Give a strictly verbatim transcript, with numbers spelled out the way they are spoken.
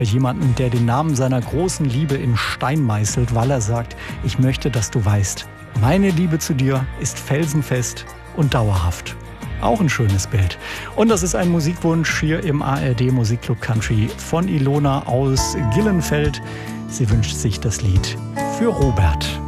Jemanden, der den Namen seiner großen Liebe in Stein meißelt, weil er sagt, ich möchte, dass du weißt, meine Liebe zu dir ist felsenfest und dauerhaft. Auch ein schönes Bild. Und das ist ein Musikwunsch hier im A R D Musikclub Country von Ilona aus Gillenfeld. Sie wünscht sich das Lied für Robert.